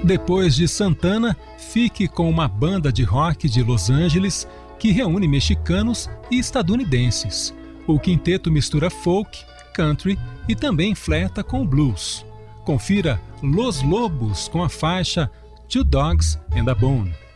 Depois de Santana, fique com uma banda de rock de Los Angeles que reúne mexicanos e estadunidenses. O quinteto mistura folk, country e também flerta com blues. Confira Los Lobos com a faixa Two Dogs and a Bone.